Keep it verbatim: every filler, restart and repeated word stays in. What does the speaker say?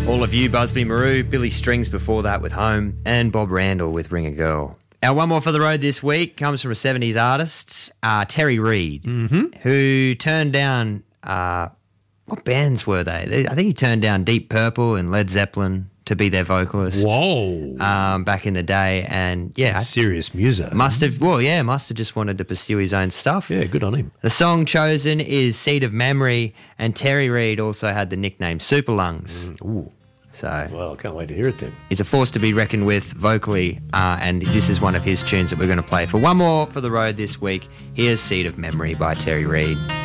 All of You, Busby Marou, Billy Strings before that with Home, and Bob Randall with Ring a Girl. Our one more for the road this week comes from a seventies artist, uh, Terry Reid, mm-hmm. who turned down, uh, what bands were they? I think he turned down Deep Purple and Led Zeppelin to be their vocalist. Whoa. Um, back in the day, and yeah. Serious music. Must have, well, yeah, must have just wanted to pursue his own stuff. Yeah, good on him. The song chosen is Seed of Memory, and Terry Reid also had the nickname Super Lungs. Mm, ooh. So, well, can't wait to hear it then. He's a force to be reckoned with vocally, uh, and this is one of his tunes that we're going to play. For one more for the road this week, here's Seed of Memory by Terry Reid.